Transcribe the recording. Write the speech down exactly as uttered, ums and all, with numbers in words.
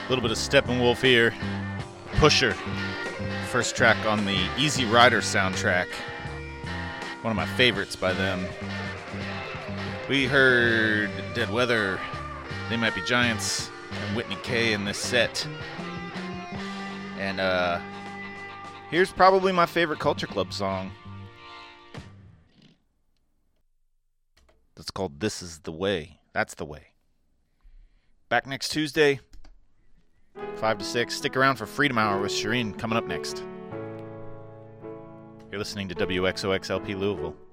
A little bit of Steppenwolf here. Pusher. First track on the Easy Rider soundtrack. One of my favorites by them. We heard Dead Weather, They Might Be Giants, and Whitney K in this set. And uh, here's probably my favorite Culture Club song. That's called This Is the Way. That's the Way. Back next Tuesday, five to six. Stick around for Freedom Hour with Shireen coming up next. You're listening to W X O X L P Louisville.